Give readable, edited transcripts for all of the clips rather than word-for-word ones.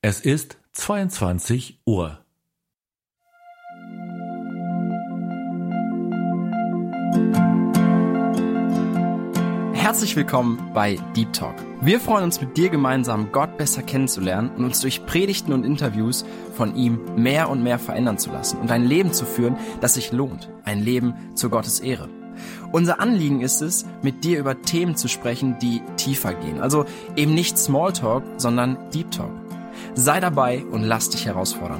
Es ist 22 Uhr. Herzlich willkommen bei Deep Talk. Wir freuen uns, mit dir gemeinsam Gott besser kennenzulernen und uns durch Predigten und Interviews von ihm mehr und mehr verändern zu lassen und ein Leben zu führen, das sich lohnt. Ein Leben zu Gottes Ehre. Unser Anliegen ist es, mit dir über Themen zu sprechen, die tiefer gehen. Also eben nicht Smalltalk, sondern Deep Talk. Sei dabei und lass dich herausfordern.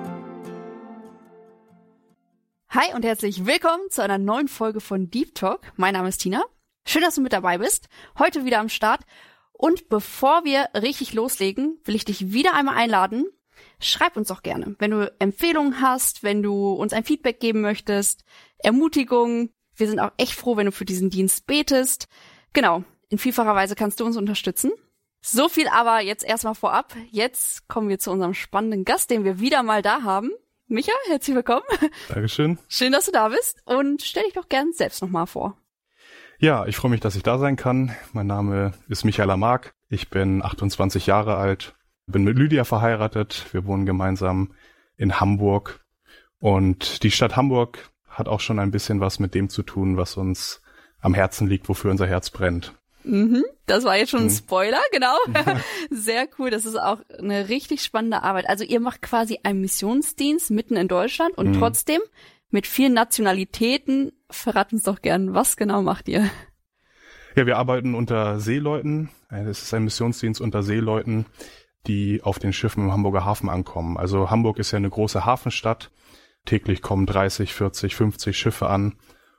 Hi und herzlich willkommen zu einer neuen Folge von Deep Talk. Mein Name ist Tina. Schön, dass du mit dabei bist. Heute wieder am Start. Und bevor wir richtig loslegen, will ich dich wieder einmal einladen. Schreib uns doch gerne, wenn du Empfehlungen hast, wenn du uns ein Feedback geben möchtest, Ermutigung. Wir sind auch echt froh, wenn du für diesen Dienst betest. Genau, in vielfacher Weise kannst du uns unterstützen. So viel aber jetzt erstmal vorab. Jetzt kommen wir zu unserem spannenden Gast, den wir wieder mal da haben. Micha, herzlich willkommen. Dankeschön. Schön, dass du da bist und stell dich doch gern selbst nochmal vor. Ja, ich freue mich, dass ich da sein kann. Mein Name ist Michael Lamarck. Ich bin 28 Jahre alt, bin mit Lydia verheiratet. Wir wohnen gemeinsam in Hamburg. Und die Stadt Hamburg hat auch schon ein bisschen was mit dem zu tun, was uns am Herzen liegt, wofür unser Herz brennt. Das war jetzt schon ein Spoiler, genau. Sehr cool, das ist auch eine richtig spannende Arbeit. Also ihr macht quasi einen Missionsdienst mitten in Deutschland und trotzdem mit vielen Nationalitäten. Verrat uns doch gern, was genau macht ihr? Ja, wir arbeiten unter Seeleuten. Es ist ein Missionsdienst unter Seeleuten, die auf den Schiffen im Hamburger Hafen ankommen. Also Hamburg ist ja eine große Hafenstadt. Täglich kommen 30, 40, 50 Schiffe an.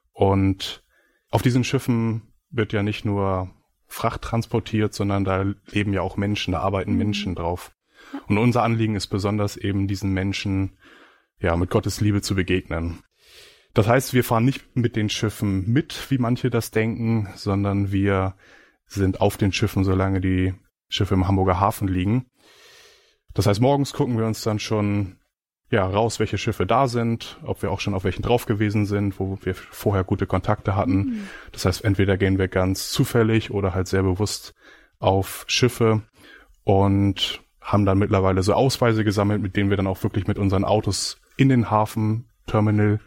Und auf diesen Schiffen wird ja nicht nur Fracht transportiert, sondern da leben ja auch Menschen, da arbeiten Menschen drauf. Und unser Anliegen ist besonders eben diesen Menschen ja mit Gottes Liebe zu begegnen. Das heißt, wir fahren nicht mit den Schiffen mit, wie manche das denken, sondern wir sind auf den Schiffen, solange die Schiffe im Hamburger Hafen liegen. Das heißt, morgens gucken wir uns dann schon raus, welche Schiffe da sind, ob wir auch schon auf welchen drauf gewesen sind, wo wir vorher gute Kontakte hatten. Das heißt, entweder gehen wir ganz zufällig oder halt sehr bewusst auf Schiffe und haben dann mittlerweile so Ausweise gesammelt, mit denen wir dann auch wirklich mit unseren Autos in den Hafen, Terminal,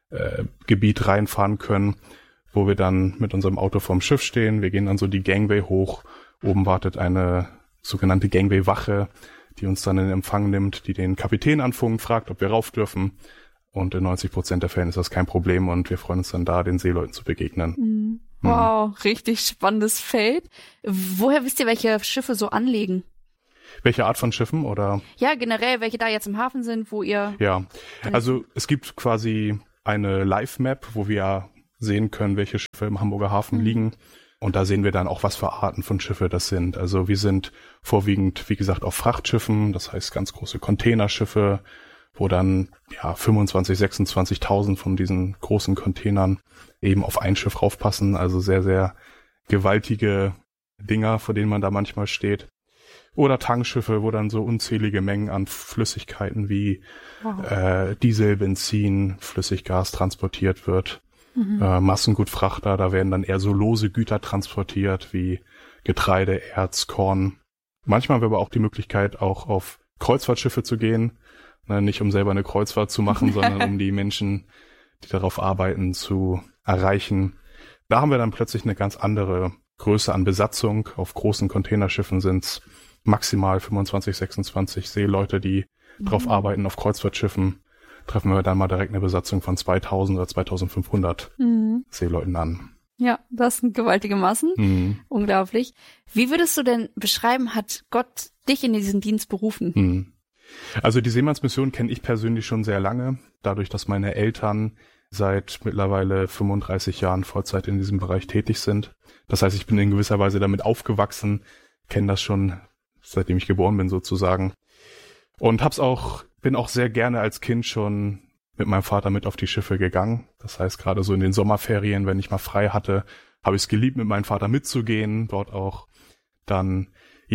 Gebiet reinfahren können, wo wir dann mit unserem Auto vorm Schiff stehen. Wir gehen dann so die Gangway hoch. Oben wartet eine sogenannte Gangway-Wache, die uns dann in Empfang nimmt, die den Kapitän anfunkt, fragt, ob wir rauf dürfen. Und in 90% der Fällen ist das kein Problem und wir freuen uns dann da, den Seeleuten zu begegnen. Wow, richtig spannendes Feld. Woher wisst ihr, welche Schiffe so anlegen? Welche Art von Schiffen oder? Ja, generell, welche da jetzt im Hafen sind, wo ihr... Ja, also es gibt quasi eine Live-Map, wo wir sehen können, welche Schiffe im Hamburger Hafen liegen. Und da sehen wir dann auch, was für Arten von Schiffe das sind. Also wir sind vorwiegend, wie gesagt, auf Frachtschiffen, das heißt ganz große Containerschiffe, wo dann 25, 26.000 von diesen großen Containern eben auf ein Schiff raufpassen. Also sehr, sehr gewaltige Dinger, vor denen man da manchmal steht. Oder Tankschiffe, wo dann so unzählige Mengen an Flüssigkeiten wie Diesel, Benzin, Flüssiggas transportiert wird. Massengutfrachter, da werden dann eher so lose Güter transportiert, wie Getreide, Erz, Korn. Manchmal haben wir aber auch die Möglichkeit, auch auf Kreuzfahrtschiffe zu gehen. Nicht um selber eine Kreuzfahrt zu machen, sondern um die Menschen, die darauf arbeiten, zu erreichen. Da haben wir dann plötzlich eine ganz andere Größe an Besatzung. Auf großen Containerschiffen sind es maximal 25, 26 Seeleute, die drauf arbeiten. Auf Kreuzfahrtschiffen treffen wir dann mal direkt eine Besatzung von 2000 oder 2500 Seeleuten an. Ja, das sind gewaltige Massen. Unglaublich. Wie würdest du denn beschreiben, hat Gott dich in diesen Dienst berufen? Also die Seemannsmission kenne ich persönlich schon sehr lange, dadurch, dass meine Eltern seit mittlerweile 35 Jahren Vollzeit in diesem Bereich tätig sind. Das heißt, ich bin in gewisser Weise damit aufgewachsen, kenne das schon, seitdem ich geboren bin sozusagen. Und bin auch sehr gerne als Kind schon mit meinem Vater mit auf die Schiffe gegangen. Das heißt, gerade so in den Sommerferien, wenn ich mal frei hatte, habe ich es geliebt, mit meinem Vater mitzugehen, dort auch dann,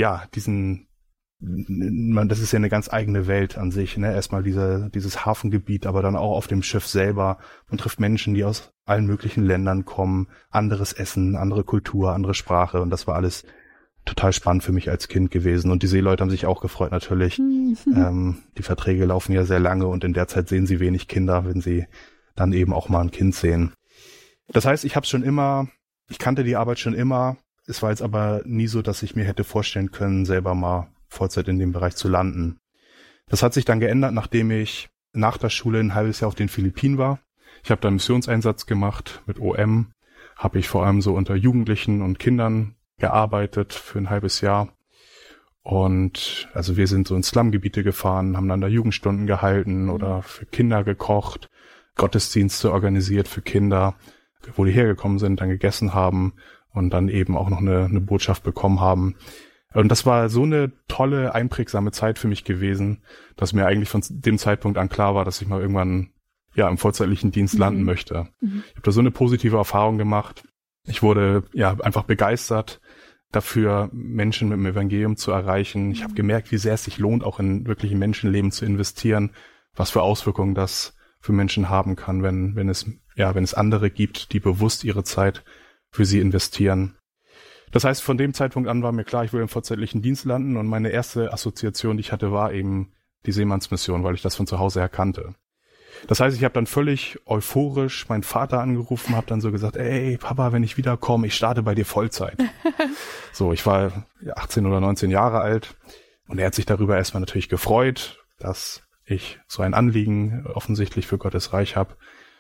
das ist ja eine ganz eigene Welt an sich, ne? Erstmal dieses Hafengebiet, aber dann auch auf dem Schiff selber. Man trifft Menschen, die aus allen möglichen Ländern kommen, anderes Essen, andere Kultur, andere Sprache und das war alles total spannend für mich als Kind gewesen. Und die Seeleute haben sich auch gefreut natürlich. Die Verträge laufen ja sehr lange und in der Zeit sehen sie wenig Kinder, wenn sie dann eben auch mal ein Kind sehen. Das heißt, ich kannte die Arbeit schon immer. Es war jetzt aber nie so, dass ich mir hätte vorstellen können, selber mal Vollzeit in dem Bereich zu landen. Das hat sich dann geändert, nachdem ich nach der Schule ein halbes Jahr auf den Philippinen war. Ich habe da einen Missionseinsatz gemacht mit OM. Habe ich vor allem so unter Jugendlichen und Kindern gearbeitet für ein halbes Jahr. Und also wir sind so in Slumgebiete gefahren, haben dann da Jugendstunden gehalten oder für Kinder gekocht, Gottesdienste organisiert für Kinder, wo die hergekommen sind, dann gegessen haben und dann eben auch noch eine Botschaft bekommen haben. Und das war so eine tolle, einprägsame Zeit für mich gewesen, dass mir eigentlich von dem Zeitpunkt an klar war, dass ich mal irgendwann im vollzeitlichen Dienst landen möchte. Ich habe da so eine positive Erfahrung gemacht. Ich wurde einfach begeistert dafür, Menschen mit dem Evangelium zu erreichen. Ich habe gemerkt, wie sehr es sich lohnt, auch in wirkliche Menschenleben zu investieren, was für Auswirkungen das für Menschen haben kann, wenn es andere gibt, die bewusst ihre Zeit für sie investieren. Das heißt, von dem Zeitpunkt an war mir klar, ich will im vollzeitlichen Dienst landen und meine erste Assoziation, die ich hatte, war eben die Seemannsmission, weil ich das von zu Hause her kannte. Das heißt, ich habe dann völlig euphorisch meinen Vater angerufen, habe dann so gesagt, ey Papa, wenn ich wiederkomme, ich starte bei dir Vollzeit. So, ich war 18 oder 19 Jahre alt und er hat sich darüber erstmal natürlich gefreut, dass ich so ein Anliegen offensichtlich für Gottes Reich habe.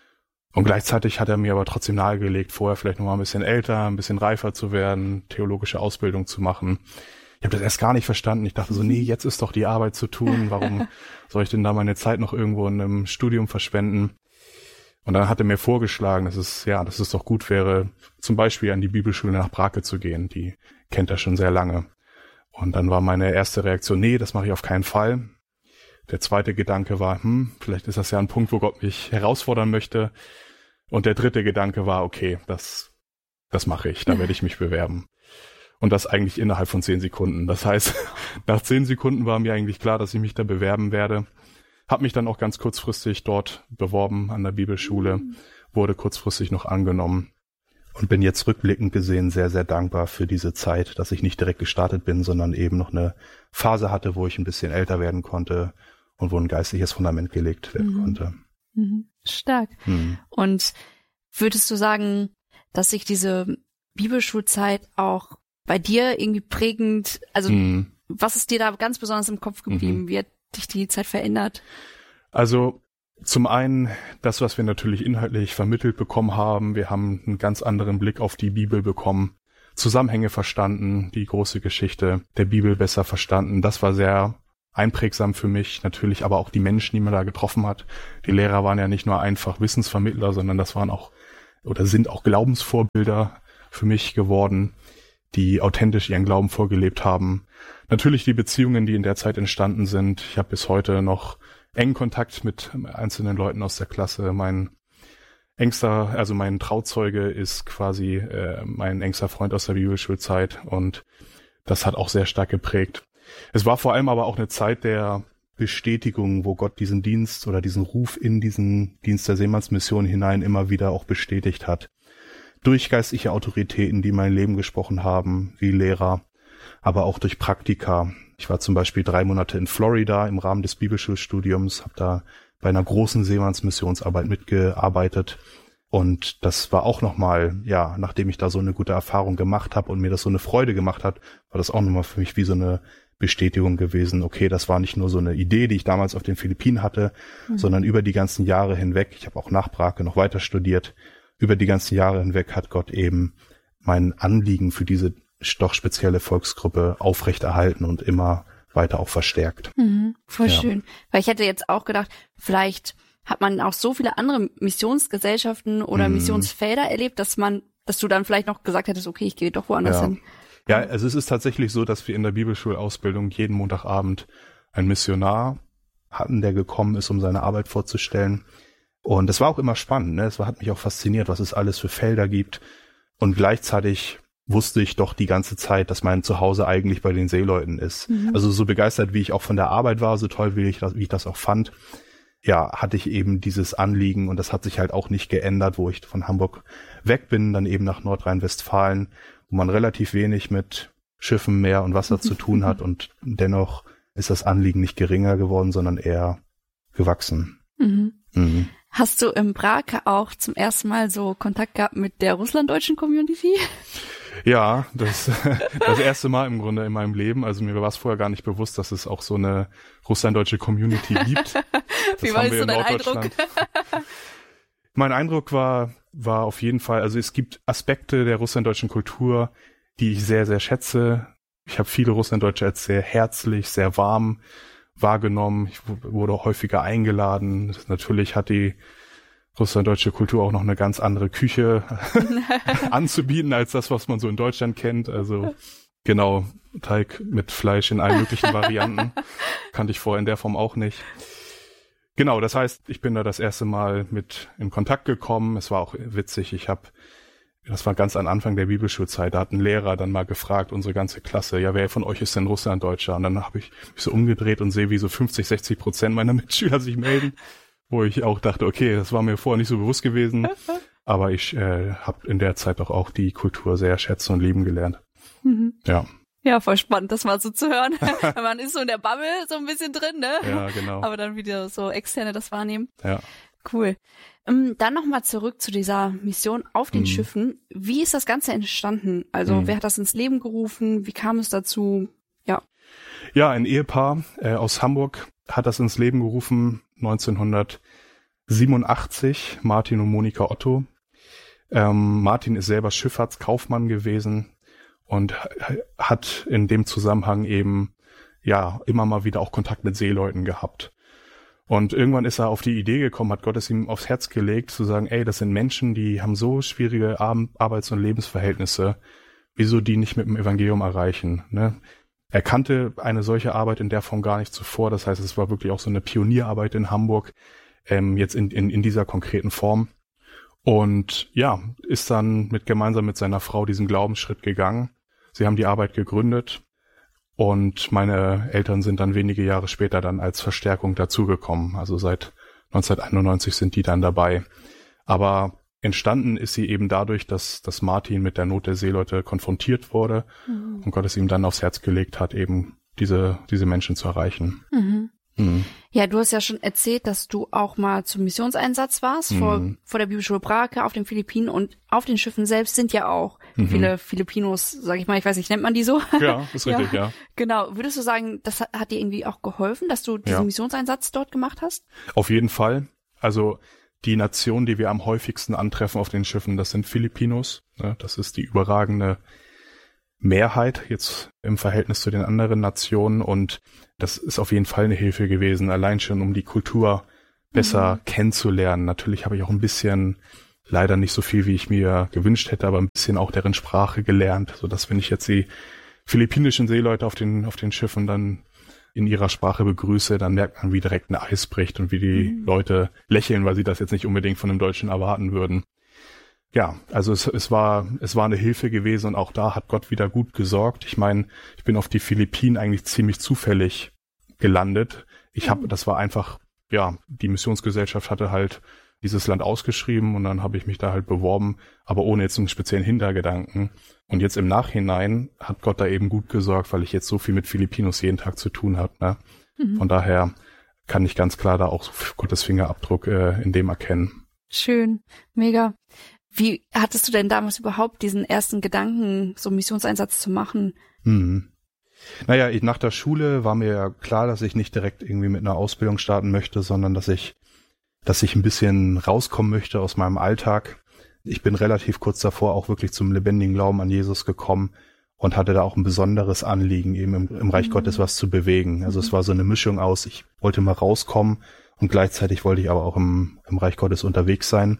Und gleichzeitig hat er mir aber trotzdem nahegelegt, vorher vielleicht noch mal ein bisschen älter, ein bisschen reifer zu werden, theologische Ausbildung zu machen. Ich habe das erst gar nicht verstanden. Ich dachte so, nee, jetzt ist doch die Arbeit zu tun. Warum soll ich denn da meine Zeit noch irgendwo in einem Studium verschwenden? Und dann hat er mir vorgeschlagen, dass es doch gut wäre, zum Beispiel an die Bibelschule nach Brake zu gehen. Die kennt er schon sehr lange. Und dann war meine erste Reaktion, nee, das mache ich auf keinen Fall. Der zweite Gedanke war, vielleicht ist das ja ein Punkt, wo Gott mich herausfordern möchte. Und der dritte Gedanke war, okay, das mache ich, da werde ich mich bewerben. Und das eigentlich innerhalb von 10 Sekunden. Das heißt, nach 10 Sekunden war mir eigentlich klar, dass ich mich da bewerben werde. Hab mich dann auch ganz kurzfristig dort beworben an der Bibelschule, wurde kurzfristig noch angenommen und bin jetzt rückblickend gesehen sehr, sehr dankbar für diese Zeit, dass ich nicht direkt gestartet bin, sondern eben noch eine Phase hatte, wo ich ein bisschen älter werden konnte und wo ein geistliches Fundament gelegt werden konnte. Stark. Und würdest du sagen, dass sich diese Bibelschulzeit auch bei dir irgendwie prägend, also was ist dir da ganz besonders im Kopf geblieben? Wie hat dich die Zeit verändert? Also zum einen das, was wir natürlich inhaltlich vermittelt bekommen haben. Wir haben einen ganz anderen Blick auf die Bibel bekommen, Zusammenhänge verstanden, die große Geschichte der Bibel besser verstanden. Das war sehr einprägsam für mich, natürlich aber auch die Menschen, die man da getroffen hat. Die Lehrer waren ja nicht nur einfach Wissensvermittler, sondern das waren auch oder sind auch Glaubensvorbilder für mich geworden, die authentisch ihren Glauben vorgelebt haben. Natürlich die Beziehungen, die in der Zeit entstanden sind. Ich habe bis heute noch engen Kontakt mit einzelnen Leuten aus der Klasse. Mein Trauzeuge ist quasi mein engster Freund aus der Bibelschulzeit und das hat auch sehr stark geprägt. Es war vor allem aber auch eine Zeit der Bestätigung, wo Gott diesen Dienst oder diesen Ruf in diesen Dienst der Seemannsmission hinein immer wieder auch bestätigt hat. Durch geistliche Autoritäten, die mein Leben gesprochen haben, wie Lehrer, aber auch durch Praktika. Ich war zum Beispiel 3 Monate in Florida im Rahmen des Bibelschulstudiums, habe da bei einer großen Seemannsmissionsarbeit mitgearbeitet. Und das war auch nochmal, nachdem ich da so eine gute Erfahrung gemacht habe und mir das so eine Freude gemacht hat, war das auch nochmal für mich wie so eine Bestätigung gewesen. Okay, das war nicht nur so eine Idee, die ich damals auf den Philippinen hatte, sondern über die ganzen Jahre hinweg, ich habe auch nach Brake noch weiter studiert, über die ganzen Jahre hinweg hat Gott eben mein Anliegen für diese doch spezielle Volksgruppe aufrechterhalten und immer weiter auch verstärkt. Voll schön. Weil ich hätte jetzt auch gedacht, vielleicht hat man auch so viele andere Missionsgesellschaften oder Missionsfelder erlebt, dass du dann vielleicht noch gesagt hättest, okay, ich gehe doch woanders hin. Ja, also es ist tatsächlich so, dass wir in der Bibelschulausbildung jeden Montagabend einen Missionar hatten, der gekommen ist, um seine Arbeit vorzustellen. Und das war auch immer spannend, ne? Es hat mich auch fasziniert, was es alles für Felder gibt. Und gleichzeitig wusste ich doch die ganze Zeit, dass mein Zuhause eigentlich bei den Seeleuten ist. Also so begeistert, wie ich auch von der Arbeit war, so toll, wie ich das auch fand, hatte ich eben dieses Anliegen und das hat sich halt auch nicht geändert, wo ich von Hamburg weg bin, dann eben nach Nordrhein-Westfalen, wo man relativ wenig mit Schiffen, Meer und Wasser zu tun hat und dennoch ist das Anliegen nicht geringer geworden, sondern eher gewachsen. Hast du im Prag auch zum ersten Mal so Kontakt gehabt mit der russlanddeutschen Community? Ja, das erste Mal im Grunde in meinem Leben. Also mir war es vorher gar nicht bewusst, dass es auch so eine russlanddeutsche Community gibt. Wie war so dein Eindruck? Mein Eindruck war auf jeden Fall, also es gibt Aspekte der russlanddeutschen Kultur, die ich sehr, sehr schätze. Ich habe viele Russlanddeutsche als sehr herzlich, sehr warm wahrgenommen. Ich wurde auch häufiger eingeladen. Natürlich hat die russlanddeutsche Kultur auch noch eine ganz andere Küche anzubieten als das, was man so in Deutschland kennt. Also genau, Teig mit Fleisch in allen möglichen Varianten. Kannte ich vorher in der Form auch nicht. Genau, das heißt, ich bin da das erste Mal mit in Kontakt gekommen. Es war auch witzig. Das war ganz am Anfang der Bibelschulzeit. Da hat ein Lehrer dann mal gefragt, unsere ganze Klasse, ja, wer von euch ist denn Russlanddeutscher? Und dann habe ich mich so umgedreht und sehe, wie so 50-60% meiner Mitschüler sich melden. Wo ich auch dachte, okay, das war mir vorher nicht so bewusst gewesen, aber ich habe in der Zeit auch die Kultur sehr schätzen und lieben gelernt. Ja. Ja, voll spannend, das mal so zu hören. Man ist so in der Bubble so ein bisschen drin, ne? Ja, genau. Aber dann wieder so Externe das wahrnehmen. Ja. Cool. Dann nochmal zurück zu dieser Mission auf den Schiffen. Wie ist das Ganze entstanden? Also wer hat das ins Leben gerufen? Wie kam es dazu? Ja. Ja, ein Ehepaar aus Hamburg hat das ins Leben gerufen, 1987, Martin und Monika Otto. Martin ist selber Schifffahrtskaufmann gewesen und hat in dem Zusammenhang eben immer mal wieder auch Kontakt mit Seeleuten gehabt. Und irgendwann ist er auf die Idee gekommen, hat Gott es ihm aufs Herz gelegt, zu sagen, das sind Menschen, die haben so schwierige Arbeits- und Lebensverhältnisse, wieso die nicht mit dem Evangelium erreichen, ne? Er kannte eine solche Arbeit in der Form gar nicht zuvor. Das heißt, es war wirklich auch so eine Pionierarbeit in Hamburg, jetzt in dieser konkreten Form. Und ist dann gemeinsam mit seiner Frau diesen Glaubensschritt gegangen. Sie haben die Arbeit gegründet und meine Eltern sind dann wenige Jahre später dann als Verstärkung dazugekommen. Also seit 1991 sind die dann dabei. Aber entstanden ist sie eben dadurch, dass Martin mit der Not der Seeleute konfrontiert wurde und Gott es ihm dann aufs Herz gelegt hat, eben diese Menschen zu erreichen. Ja, du hast ja schon erzählt, dass du auch mal zum Missionseinsatz warst vor der Bibelschule Prag auf den Philippinen, und auf den Schiffen selbst sind ja auch viele Filipinos, sag ich mal, ich weiß nicht, nennt man die so? Ja, ist richtig, ja. Genau. Würdest du sagen, das hat dir irgendwie auch geholfen, dass du diesen Missionseinsatz dort gemacht hast? Auf jeden Fall. Also die Nation, die wir am häufigsten antreffen auf den Schiffen, das sind Filipinos. Ne? Das ist die überragende Mehrheit jetzt im Verhältnis zu den anderen Nationen, und das ist auf jeden Fall eine Hilfe gewesen, allein schon um die Kultur besser kennenzulernen. Natürlich habe ich auch ein bisschen, leider nicht so viel, wie ich mir gewünscht hätte, aber ein bisschen auch deren Sprache gelernt, sodass, wenn ich jetzt die philippinischen Seeleute auf den Schiffen dann in ihrer Sprache begrüße, dann merkt man, wie direkt ein Eis bricht und wie die Leute lächeln, weil sie das jetzt nicht unbedingt von einem Deutschen erwarten würden. Ja, also es war eine Hilfe gewesen, und auch da hat Gott wieder gut gesorgt. Ich meine, ich bin auf die Philippinen eigentlich ziemlich zufällig gelandet. Das war einfach, die Missionsgesellschaft hatte halt dieses Land ausgeschrieben, und dann habe ich mich da halt beworben, aber ohne jetzt einen speziellen Hintergedanken. Und jetzt im Nachhinein hat Gott da eben gut gesorgt, weil ich jetzt so viel mit Filipinos jeden Tag zu tun habe. Ne? Von daher kann ich ganz klar da auch Gottes Fingerabdruck in dem erkennen. Schön, mega. Wie hattest du denn damals überhaupt diesen ersten Gedanken, so einen Missionseinsatz zu machen? Naja, nach der Schule war mir ja klar, dass ich nicht direkt irgendwie mit einer Ausbildung starten möchte, sondern dass ich ein bisschen rauskommen möchte aus meinem Alltag. Ich bin relativ kurz davor auch wirklich zum lebendigen Glauben an Jesus gekommen und hatte da auch ein besonderes Anliegen, eben im Reich Gottes was zu bewegen. Also es war so eine Mischung aus, ich wollte mal rauskommen und gleichzeitig wollte ich aber auch im Reich Gottes unterwegs sein.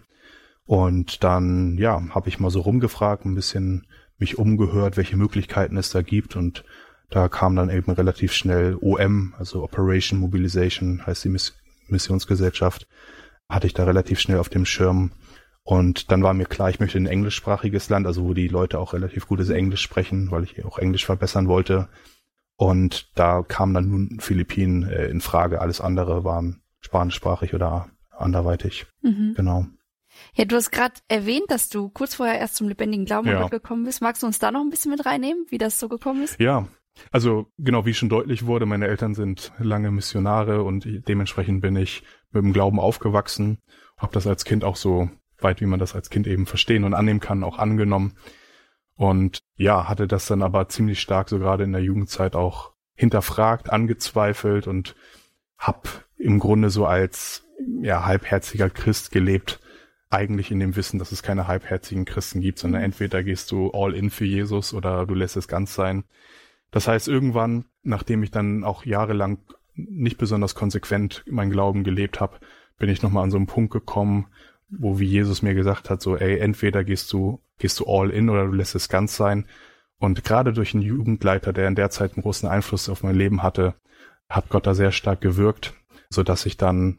Und dann, habe ich mal so rumgefragt, ein bisschen mich umgehört, welche Möglichkeiten es da gibt, und da kam dann eben relativ schnell OM, also Operation Mobilization, heißt die Missionsgesellschaft, hatte ich da relativ schnell auf dem Schirm. Und dann war mir klar, ich möchte in ein englischsprachiges Land, also wo die Leute auch relativ gutes Englisch sprechen, weil ich auch Englisch verbessern wollte. Und da kam dann nun Philippinen in Frage. Alles andere waren spanischsprachig oder anderweitig. Genau. Ja, du hast gerade erwähnt, dass du kurz vorher erst zum lebendigen Glauben an Gott gekommen bist. Magst du uns da noch ein bisschen mit reinnehmen, wie das so gekommen ist? Ja, also genau, wie schon deutlich wurde, meine Eltern sind lange Missionare und dementsprechend bin ich mit dem Glauben aufgewachsen. Habe das als Kind auch so weit, wie man das als Kind eben verstehen und annehmen kann, auch angenommen. Und ja, hatte das dann aber ziemlich stark so gerade in der Jugendzeit auch hinterfragt, angezweifelt und hab im Grunde so als halbherziger Christ gelebt, eigentlich in dem Wissen, dass es keine halbherzigen Christen gibt, sondern entweder gehst du all in für Jesus oder du lässt es ganz sein. Das heißt, irgendwann, nachdem ich dann auch jahrelang nicht besonders konsequent meinen Glauben gelebt habe, bin ich nochmal an so einen Punkt gekommen, wo wie Jesus mir gesagt hat, so entweder gehst du all in oder du lässt es ganz sein. Und gerade durch einen Jugendleiter, der in der Zeit einen großen Einfluss auf mein Leben hatte, hat Gott da sehr stark gewirkt, sodass ich dann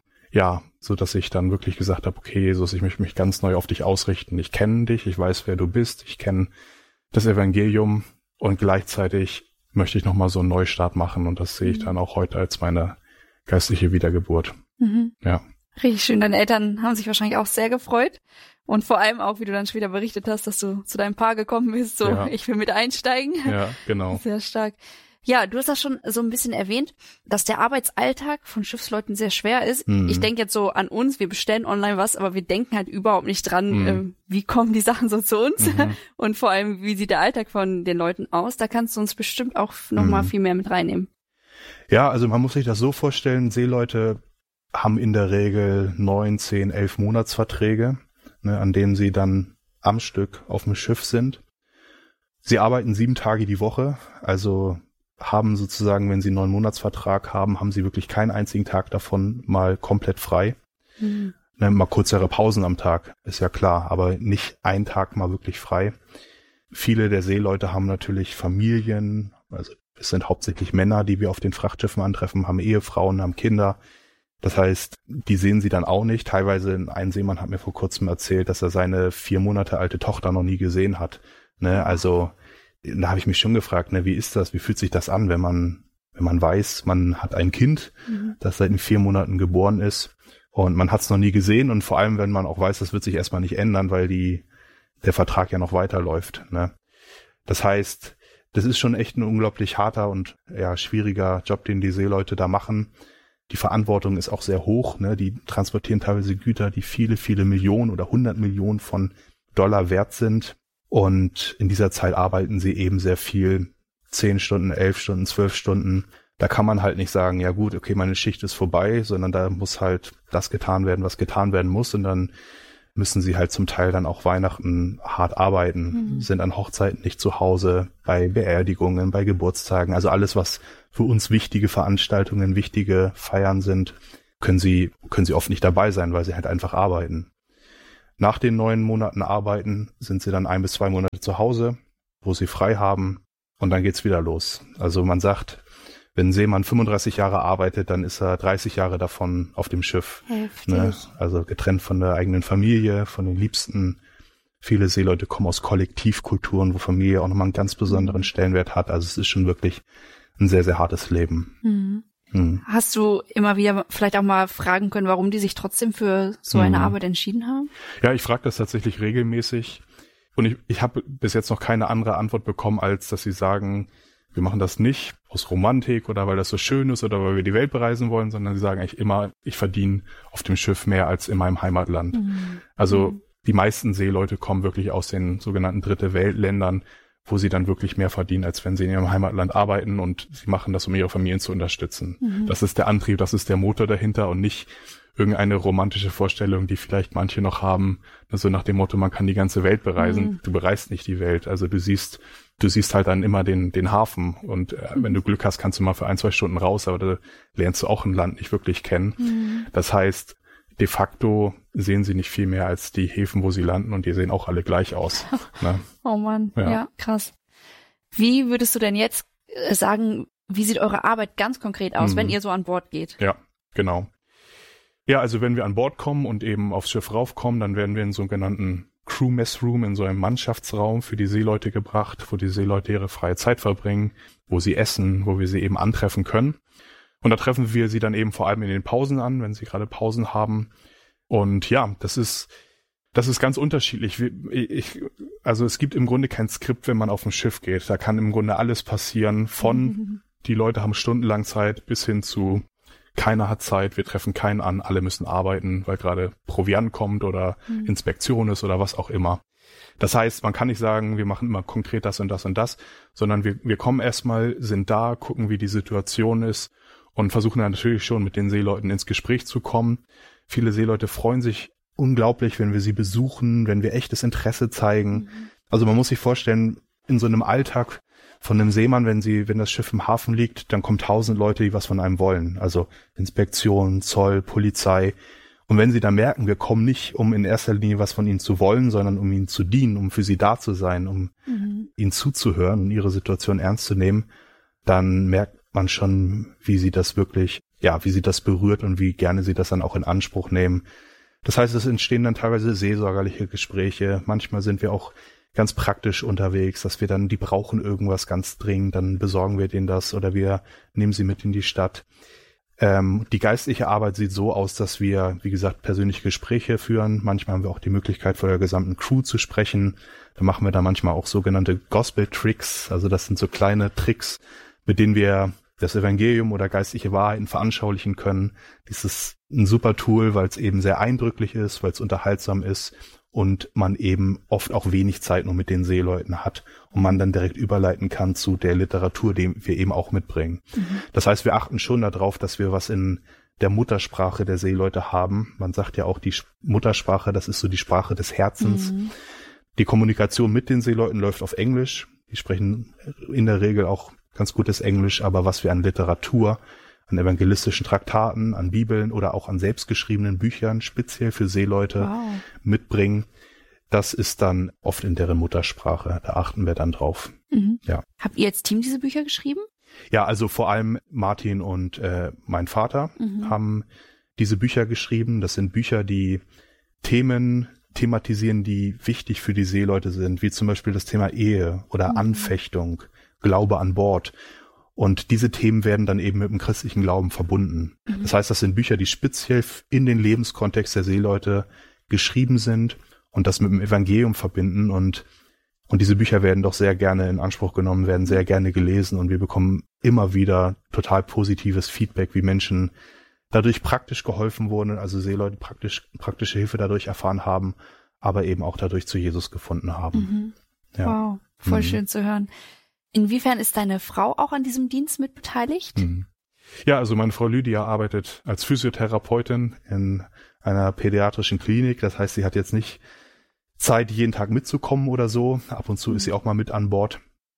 wirklich gesagt habe, okay, Jesus, ich möchte mich ganz neu auf dich ausrichten. Ich kenne dich, ich weiß, wer du bist, ich kenne das Evangelium und gleichzeitig möchte ich nochmal so einen Neustart machen und das sehe ich dann auch heute als meine geistliche Wiedergeburt. Mhm. Ja. Richtig schön. Deine Eltern haben sich wahrscheinlich auch sehr gefreut und vor allem auch, wie du dann später berichtet hast, dass du zu deinem Paar gekommen bist, ich will mit einsteigen. Ja, genau. Sehr stark. Ja, du hast das schon so ein bisschen erwähnt, dass der Arbeitsalltag von Schiffsleuten sehr schwer ist. Ich denke jetzt so an uns, wir bestellen online was, aber wir denken halt überhaupt nicht dran, wie kommen die Sachen so zu uns und vor allem, wie sieht der Alltag von den Leuten aus. Da kannst du uns bestimmt auch nochmal viel mehr mit reinnehmen. Ja, also man muss sich das so vorstellen, Seeleute haben in der Regel 9, 10, 11 Monatsverträge, an denen sie dann am Stück auf dem Schiff sind. Sie arbeiten 7 Tage die Woche, also haben sozusagen, wenn sie einen 9-Monats-Vertrag haben, haben sie wirklich keinen einzigen Tag davon mal komplett frei. Mal kürzere Pausen am Tag, ist ja klar, aber nicht einen Tag mal wirklich frei. Viele der Seeleute haben natürlich Familien, also es sind hauptsächlich Männer, die wir auf den Frachtschiffen antreffen, haben Ehefrauen, haben Kinder. Das heißt, die sehen sie dann auch nicht. Teilweise ein Seemann hat mir vor kurzem erzählt, dass er seine 4 Monate alte Tochter noch nie gesehen hat. Also da habe ich mich schon gefragt, wie ist das, wie fühlt sich das an, wenn man weiß, man hat ein Kind, das seit 4 Monaten geboren ist und man hat es noch nie gesehen und vor allem, wenn man auch weiß, das wird sich erstmal nicht ändern, weil der Vertrag ja noch weiterläuft. Das heißt, das ist schon echt ein unglaublich harter und schwieriger Job, den die Seeleute da machen. Die Verantwortung ist auch sehr hoch, die transportieren teilweise Güter, die viele, viele Millionen oder 100 Millionen von Dollar wert sind. Und in dieser Zeit arbeiten sie eben sehr viel, 10 Stunden, 11 Stunden, 12 Stunden. Da kann man halt nicht sagen, ja gut, okay, meine Schicht ist vorbei, sondern da muss halt das getan werden, was getan werden muss. Und dann müssen sie halt zum Teil dann auch Weihnachten hart arbeiten, sind an Hochzeiten nicht zu Hause, bei Beerdigungen, bei Geburtstagen. Also alles, was für uns wichtige Veranstaltungen, wichtige Feiern sind, können sie oft nicht dabei sein, weil sie halt einfach arbeiten. Nach den 9 Monaten Arbeiten sind sie dann 1 bis 2 Monate zu Hause, wo sie frei haben und dann geht's wieder los. Also man sagt, wenn ein Seemann 35 Jahre arbeitet, dann ist er 30 Jahre davon auf dem Schiff. Heftig. Also getrennt von der eigenen Familie, von den Liebsten. Viele Seeleute kommen aus Kollektivkulturen, wo Familie auch nochmal einen ganz besonderen Stellenwert hat. Also es ist schon wirklich ein sehr, sehr hartes Leben. Hast du immer wieder vielleicht auch mal fragen können, warum die sich trotzdem für so eine Arbeit entschieden haben? Ja, ich frage das tatsächlich regelmäßig und ich habe bis jetzt noch keine andere Antwort bekommen, als dass sie sagen, wir machen das nicht aus Romantik oder weil das so schön ist oder weil wir die Welt bereisen wollen, sondern sie sagen eigentlich immer, ich verdiene auf dem Schiff mehr als in meinem Heimatland. Also die meisten Seeleute kommen wirklich aus den sogenannten Dritte Weltländern, wo sie dann wirklich mehr verdienen, als wenn sie in ihrem Heimatland arbeiten und sie machen das, um ihre Familien zu unterstützen. Das ist der Antrieb, das ist der Motor dahinter und nicht irgendeine romantische Vorstellung, die vielleicht manche noch haben, so nach dem Motto, man kann die ganze Welt bereisen. Du bereist nicht die Welt, also du siehst halt dann immer den Hafen und wenn du Glück hast, kannst du mal für 1, 2 Stunden raus, aber da lernst du auch ein Land nicht wirklich kennen. Das heißt, de facto sehen sie nicht viel mehr als die Häfen, wo sie landen und die sehen auch alle gleich aus. Oh Mann, ja, krass. Wie würdest du denn jetzt sagen, wie sieht eure Arbeit ganz konkret aus, wenn ihr so an Bord geht? Ja, genau. Ja, also wenn wir an Bord kommen und eben aufs Schiff raufkommen, dann werden wir in so einen sogenannten Crew-Mess-Room, in so einem Mannschaftsraum für die Seeleute gebracht, wo die Seeleute ihre freie Zeit verbringen, wo sie essen, wo wir sie eben antreffen können. Und da treffen wir sie dann eben vor allem in den Pausen an, wenn sie gerade Pausen haben. Und ja, das ist Das ist ganz unterschiedlich. Also es gibt im Grunde kein Skript, wenn man auf ein Schiff geht. Da kann im Grunde alles passieren, von die Leute haben stundenlang Zeit bis hin zu keiner hat Zeit, wir treffen keinen an, alle müssen arbeiten, weil gerade Proviant kommt oder Inspektion ist oder was auch immer. Das heißt, man kann nicht sagen, wir machen immer konkret das und das und das, sondern wir kommen erstmal, sind da, gucken, wie die Situation ist und versuchen dann natürlich schon mit den Seeleuten ins Gespräch zu kommen. Viele Seeleute freuen sich unglaublich, wenn wir sie besuchen, wenn wir echtes Interesse zeigen. Also man muss sich vorstellen, in so einem Alltag von einem Seemann, wenn das Schiff im Hafen liegt, dann kommen 1000 Leute, die was von einem wollen. Also Inspektion, Zoll, Polizei. Und wenn sie dann merken, wir kommen nicht, um in erster Linie was von ihnen zu wollen, sondern um ihnen zu dienen, um für sie da zu sein, um ihnen zuzuhören und ihre Situation ernst zu nehmen, dann merkt man schon, wie sie das berührt und wie gerne sie das dann auch in Anspruch nehmen. Das heißt, es entstehen dann teilweise seelsorgerliche Gespräche. Manchmal sind wir auch ganz praktisch unterwegs, dass wir dann, die brauchen irgendwas ganz dringend, dann besorgen wir denen das oder wir nehmen sie mit in die Stadt. Die geistliche Arbeit sieht so aus, dass wir, wie gesagt, persönliche Gespräche führen. Manchmal haben wir auch die Möglichkeit, vor der gesamten Crew zu sprechen. Da machen wir dann manchmal auch sogenannte Gospel-Tricks. Also das sind so kleine Tricks, mit denen wir das Evangelium oder geistliche Wahrheiten veranschaulichen können. Dies ist ein super Tool, weil es eben sehr eindrücklich ist, weil es unterhaltsam ist und man eben oft auch wenig Zeit nur mit den Seeleuten hat und man dann direkt überleiten kann zu der Literatur, die wir eben auch mitbringen. Das heißt, wir achten schon darauf, dass wir was in der Muttersprache der Seeleute haben. Man sagt ja auch, die Muttersprache, das ist so die Sprache des Herzens. Die Kommunikation mit den Seeleuten läuft auf Englisch. Die sprechen in der Regel auch ganz gutes Englisch, aber was wir an Literatur, an evangelistischen Traktaten, an Bibeln oder auch an selbstgeschriebenen Büchern speziell für Seeleute mitbringen, das ist dann oft in deren Muttersprache. Da achten wir dann drauf. Ja. Habt ihr als Team diese Bücher geschrieben? Ja, also vor allem Martin und mein Vater haben diese Bücher geschrieben. Das sind Bücher, die Themen thematisieren, die wichtig für die Seeleute sind, wie zum Beispiel das Thema Ehe oder Anfechtung, Glaube an Bord. Und diese Themen werden dann eben mit dem christlichen Glauben verbunden. Das heißt, das sind Bücher, die speziell in den Lebenskontext der Seeleute geschrieben sind und das mit dem Evangelium verbinden. Und diese Bücher werden doch sehr gerne in Anspruch genommen, werden sehr gerne gelesen und wir bekommen immer wieder total positives Feedback, wie Menschen dadurch praktisch geholfen wurden, also Seeleute praktische Hilfe dadurch erfahren haben, aber eben auch dadurch zu Jesus gefunden haben. Ja. Wow, voll schön zu hören. Inwiefern ist deine Frau auch an diesem Dienst mit beteiligt? Ja, also meine Frau Lydia arbeitet als Physiotherapeutin in einer pädiatrischen Klinik. Das heißt, sie hat jetzt nicht Zeit, jeden Tag mitzukommen oder so. Ab und zu ist sie auch mal mit an Bord.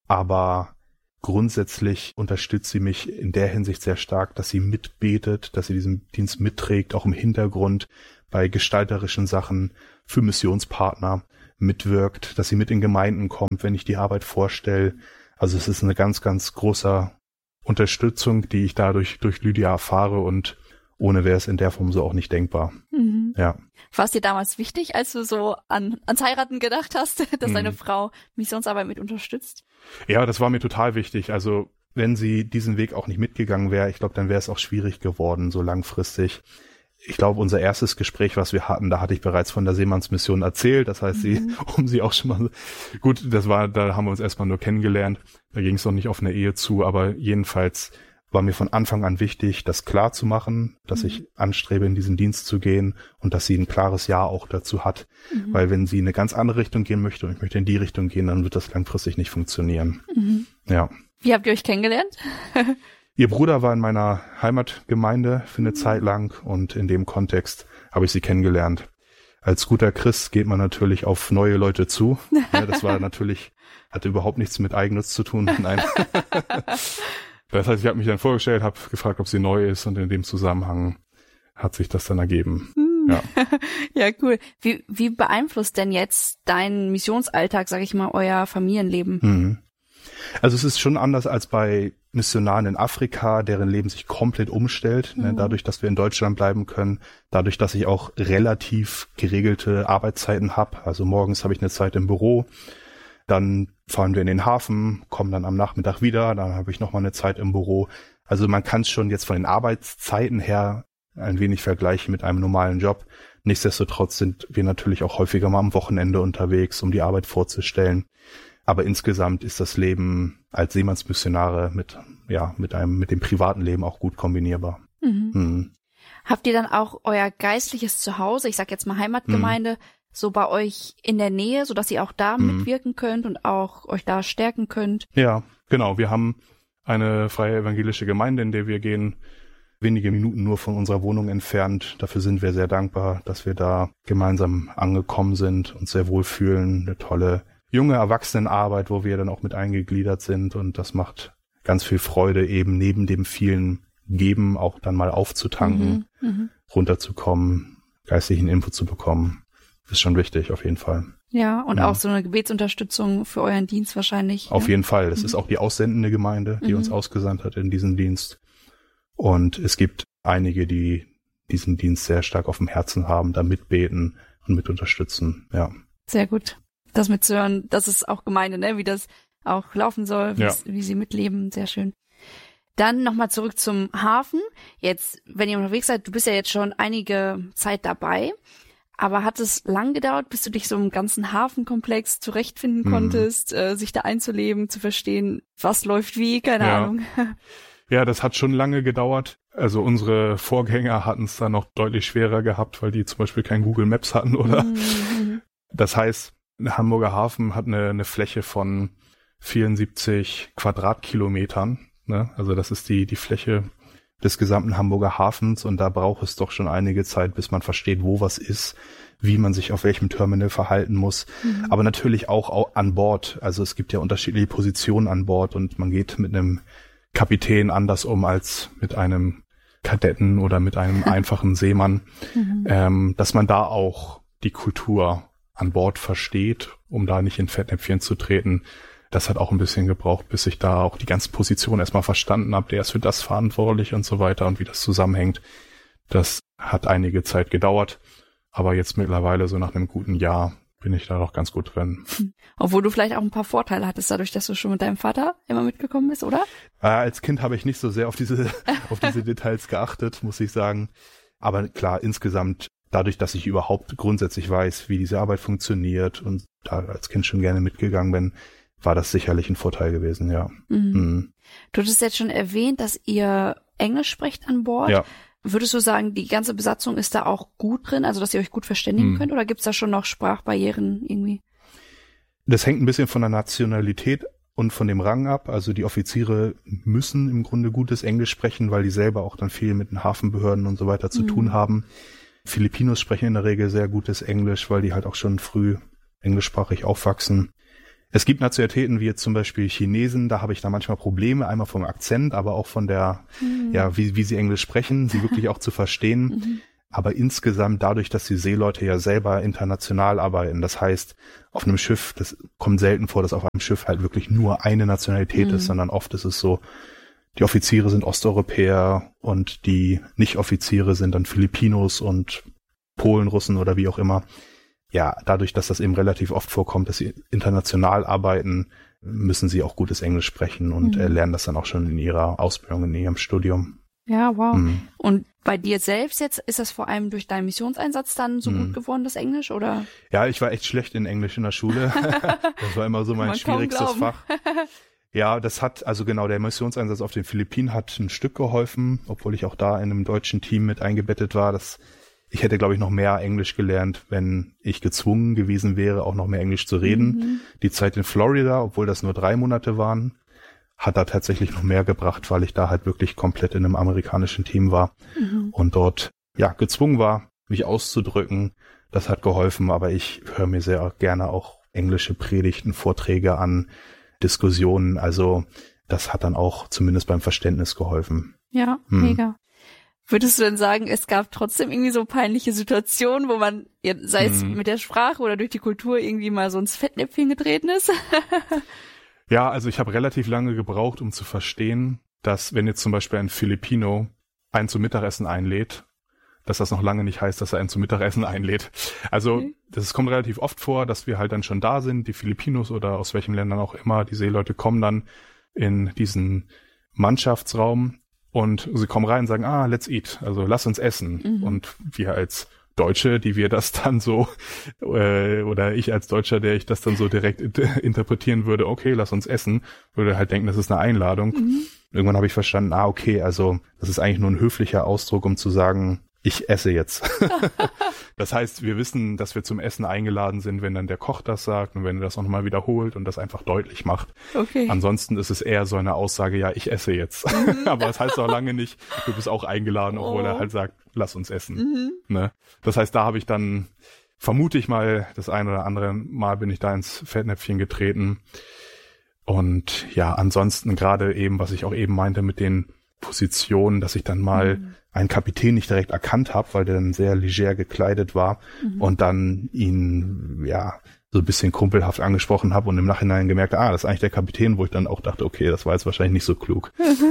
Aber grundsätzlich unterstützt sie mich in der Hinsicht sehr stark, dass sie mitbetet, dass sie diesen Dienst mitträgt, auch im Hintergrund bei gestalterischen Sachen für Missionspartner mitwirkt, dass sie mit in Gemeinden kommt, wenn ich die Arbeit vorstelle. Also es ist eine ganz, ganz große Unterstützung, die ich dadurch durch Lydia erfahre und ohne wäre es in der Form so auch nicht denkbar. Ja. War es dir damals wichtig, als du so ans Heiraten gedacht hast, dass deine Frau Missionsarbeit mit unterstützt? Ja, das war mir total wichtig. Also wenn sie diesen Weg auch nicht mitgegangen wäre, ich glaube, dann wäre es auch schwierig geworden, so langfristig. Ich glaube, unser erstes Gespräch, was wir hatten, da hatte ich bereits von der Seemannsmission erzählt. Das heißt, sie auch schon mal, gut, da haben wir uns erstmal nur kennengelernt. Da ging es noch nicht auf eine Ehe zu, aber jedenfalls war mir von Anfang an wichtig, das klar zu machen, dass ich anstrebe, in diesen Dienst zu gehen und dass sie ein klares Ja auch dazu hat. Weil wenn sie in eine ganz andere Richtung gehen möchte und ich möchte in die Richtung gehen, dann wird das langfristig nicht funktionieren. Ja. Wie habt ihr euch kennengelernt? Ihr Bruder war in meiner Heimatgemeinde für eine Zeit lang und in dem Kontext habe ich sie kennengelernt. Als guter Christ geht man natürlich auf neue Leute zu. Ja, das war natürlich, hatte überhaupt nichts mit Eigennutz zu tun. Nein. Das heißt, ich habe mich dann vorgestellt, habe gefragt, ob sie neu ist und in dem Zusammenhang hat sich das dann ergeben. Ja. Ja, cool. Wie beeinflusst denn jetzt dein Missionsalltag, sag ich mal, euer Familienleben? Also es ist schon anders als bei Missionaren in Afrika, deren Leben sich komplett umstellt, ne, dadurch, dass wir in Deutschland bleiben können, dadurch, dass ich auch relativ geregelte Arbeitszeiten habe. Also morgens habe ich eine Zeit im Büro, dann fahren wir in den Hafen, kommen dann am Nachmittag wieder, dann habe ich nochmal eine Zeit im Büro. Also man kann es schon jetzt von den Arbeitszeiten her ein wenig vergleichen mit einem normalen Job. Nichtsdestotrotz sind wir natürlich auch häufiger mal am Wochenende unterwegs, um die Arbeit vorzustellen. Aber insgesamt ist das Leben als Seemannsmissionare mit dem privaten Leben auch gut kombinierbar. Habt ihr dann auch euer geistliches Zuhause, ich sag jetzt mal Heimatgemeinde, so bei euch in der Nähe, sodass ihr auch da mitwirken könnt und auch euch da stärken könnt? Ja, genau. Wir haben eine freie evangelische Gemeinde, in der wir gehen, wenige Minuten nur von unserer Wohnung entfernt. Dafür sind wir sehr dankbar, dass wir da gemeinsam angekommen sind und sehr wohl fühlen. Eine tolle junge Erwachsenenarbeit, wo wir dann auch mit eingegliedert sind, und das macht ganz viel Freude, eben neben dem vielen Geben auch dann mal aufzutanken, runterzukommen, geistlichen Input zu bekommen. Ist schon wichtig, auf jeden Fall. Ja, und auch so eine Gebetsunterstützung für euren Dienst wahrscheinlich. Auf jeden Fall. Das ist auch die aussendende Gemeinde, die uns ausgesandt hat in diesen Dienst. Und es gibt einige, die diesen Dienst sehr stark auf dem Herzen haben, da mitbeten und mit unterstützen. Ja. Sehr gut. Das mitzuhören, das ist auch Gemeinde, ne? Wie das auch laufen soll, wie sie mitleben. Sehr schön. Dann nochmal zurück zum Hafen. Jetzt, wenn ihr unterwegs seid, du bist ja jetzt schon einige Zeit dabei. Aber hat es lang gedauert, bis du dich so im ganzen Hafenkomplex zurechtfinden konntest, sich da einzuleben, zu verstehen, was läuft wie, keine Ahnung. Ja, das hat schon lange gedauert. Also unsere Vorgänger hatten es da noch deutlich schwerer gehabt, weil die zum Beispiel kein Google Maps hatten, oder? Das heißt, der Hamburger Hafen hat eine Fläche von 74 Quadratkilometern. Ne? Also das ist die Fläche des gesamten Hamburger Hafens, und da braucht es doch schon einige Zeit, bis man versteht, wo was ist, wie man sich auf welchem Terminal verhalten muss. Aber natürlich auch an Bord. Also es gibt ja unterschiedliche Positionen an Bord, und man geht mit einem Kapitän anders um als mit einem Kadetten oder mit einem einfachen Seemann, dass man da auch die Kultur an Bord versteht, um da nicht in Fettnäpfchen zu treten. Das hat auch ein bisschen gebraucht, bis ich da auch die ganze Position erstmal verstanden habe. Der ist für das verantwortlich und so weiter, und wie das zusammenhängt. Das hat einige Zeit gedauert, aber jetzt mittlerweile, so nach einem guten Jahr, bin ich da doch ganz gut drin. Obwohl du vielleicht auch ein paar Vorteile hattest, dadurch, dass du schon mit deinem Vater immer mitgekommen bist, oder? Als Kind habe ich nicht so sehr auf diese Details geachtet, muss ich sagen. Aber klar, insgesamt, dadurch, dass ich überhaupt grundsätzlich weiß, wie diese Arbeit funktioniert und da als Kind schon gerne mitgegangen bin, war das sicherlich ein Vorteil gewesen, ja. Du hattest jetzt schon erwähnt, dass ihr Englisch sprecht an Bord. Ja. Würdest du sagen, die ganze Besatzung ist da auch gut drin, also dass ihr euch gut verständigen könnt, oder gibt's da schon noch Sprachbarrieren irgendwie? Das hängt ein bisschen von der Nationalität und von dem Rang ab. Also die Offiziere müssen im Grunde gutes Englisch sprechen, weil die selber auch dann viel mit den Hafenbehörden und so weiter zu tun haben. Filipinos sprechen in der Regel sehr gutes Englisch, weil die halt auch schon früh englischsprachig aufwachsen. Es gibt Nationalitäten wie jetzt zum Beispiel Chinesen, da habe ich da manchmal Probleme, einmal vom Akzent, aber auch von der, wie sie Englisch sprechen, sie wirklich auch zu verstehen. Aber insgesamt dadurch, dass die Seeleute ja selber international arbeiten, das heißt, auf einem Schiff, das kommt selten vor, dass auf einem Schiff halt wirklich nur eine Nationalität ist, sondern oft ist es so, die Offiziere sind Osteuropäer und die Nicht-Offiziere sind dann Filipinos und Polen, Russen oder wie auch immer. Ja, dadurch, dass das eben relativ oft vorkommt, dass sie international arbeiten, müssen sie auch gutes Englisch sprechen und lernen das dann auch schon in ihrer Ausbildung, in ihrem Studium. Ja, wow. Und bei dir selbst jetzt, ist das vor allem durch deinen Missionseinsatz dann so gut geworden, das Englisch, oder? Ja, ich war echt schlecht in Englisch in der Schule. Das war immer so mein schwierigstes Fach. Ja, das hat, also genau, der Missionseinsatz auf den Philippinen hat ein Stück geholfen, obwohl ich auch da in einem deutschen Team mit eingebettet war. Ich hätte, glaube ich, noch mehr Englisch gelernt, wenn ich gezwungen gewesen wäre, auch noch mehr Englisch zu reden. Die Zeit in Florida, obwohl das nur 3 Monate waren, hat da tatsächlich noch mehr gebracht, weil ich da halt wirklich komplett in einem amerikanischen Team war und dort ja gezwungen war, mich auszudrücken. Das hat geholfen, aber ich höre mir sehr gerne auch englische Predigten, Vorträge an, Diskussionen. Also das hat dann auch zumindest beim Verständnis geholfen. Ja, mega. Würdest du denn sagen, es gab trotzdem irgendwie so peinliche Situationen, wo man, sei es mit der Sprache oder durch die Kultur, irgendwie mal so ins Fettnäpfchen getreten ist? Ja, also ich habe relativ lange gebraucht, um zu verstehen, dass wenn jetzt zum Beispiel ein Filipino einen zum Mittagessen einlädt, dass das noch lange nicht heißt, dass er einen zum Mittagessen einlädt. Also das kommt relativ oft vor, dass wir halt dann schon da sind, die Filipinos oder aus welchen Ländern auch immer, die Seeleute kommen dann in diesen Mannschaftsraum und sie kommen rein und sagen, let's eat, also lass uns essen. Und wir als Deutsche, die wir das dann so, oder ich als Deutscher, der ich das dann so direkt interpretieren würde, okay, lass uns essen, würde halt denken, das ist eine Einladung. Irgendwann habe ich verstanden, okay, also das ist eigentlich nur ein höflicher Ausdruck, um zu sagen, ich esse jetzt. Das heißt, wir wissen, dass wir zum Essen eingeladen sind, wenn dann der Koch das sagt und wenn er das auch nochmal wiederholt und das einfach deutlich macht. Okay. Ansonsten ist es eher so eine Aussage, ja, ich esse jetzt. Aber das heißt auch lange nicht, du bist auch eingeladen, obwohl er halt sagt, lass uns essen. Ne? Das heißt, da habe ich dann, vermute ich mal, das ein oder andere Mal bin ich da ins Fettnäpfchen getreten. Und ja, ansonsten gerade eben, was ich auch eben meinte mit den Positionen, dass ich dann mal einen Kapitän nicht direkt erkannt habe, weil der dann sehr leger gekleidet war und dann ihn ja so ein bisschen kumpelhaft angesprochen habe und im Nachhinein gemerkt, das ist eigentlich der Kapitän, wo ich dann auch dachte, okay, das war jetzt wahrscheinlich nicht so klug.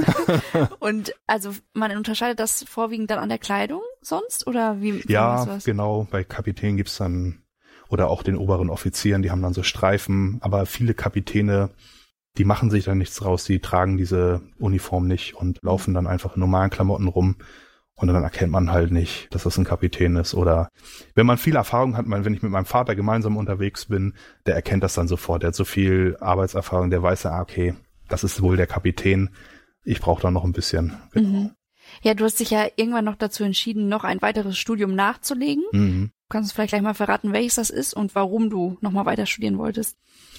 Und also man unterscheidet das vorwiegend dann an der Kleidung sonst oder wie? Ja, genau, bei Kapitänen gibt's dann oder auch den oberen Offizieren, die haben dann so Streifen, aber viele Kapitäne, die machen sich da nichts draus, die tragen diese Uniform nicht und laufen dann einfach in normalen Klamotten rum und dann erkennt man halt nicht, dass das ein Kapitän ist. Oder wenn man viel Erfahrung hat, wenn ich mit meinem Vater gemeinsam unterwegs bin, der erkennt das dann sofort. Der hat so viel Arbeitserfahrung, der weiß ja, okay, das ist wohl der Kapitän. Ich brauche da noch ein bisschen. Genau. Ja, du hast dich ja irgendwann noch dazu entschieden, noch ein weiteres Studium nachzulegen. Du kannst uns vielleicht gleich mal verraten, welches das ist und warum du nochmal weiter studieren wolltest.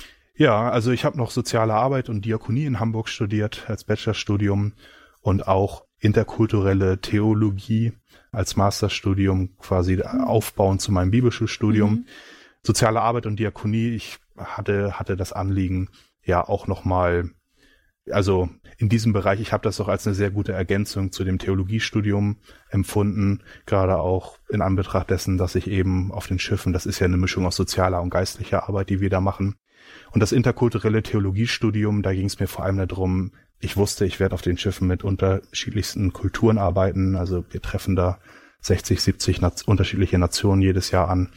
Ja, also ich habe noch Soziale Arbeit und Diakonie in Hamburg studiert als Bachelorstudium und auch interkulturelle Theologie als Masterstudium quasi aufbauend zu meinem Bibelschulstudium. Soziale Arbeit und Diakonie, ich hatte das Anliegen, ja auch nochmal, also in diesem Bereich, ich habe das auch als eine sehr gute Ergänzung zu dem Theologiestudium empfunden, gerade auch in Anbetracht dessen, dass ich eben auf den Schiffen, das ist ja eine Mischung aus sozialer und geistlicher Arbeit, die wir da machen. Und das interkulturelle Theologiestudium, da ging es mir vor allem darum, ich wusste, ich werde auf den Schiffen mit unterschiedlichsten Kulturen arbeiten. Also wir treffen da 60, 70 unterschiedliche Nationen jedes Jahr an.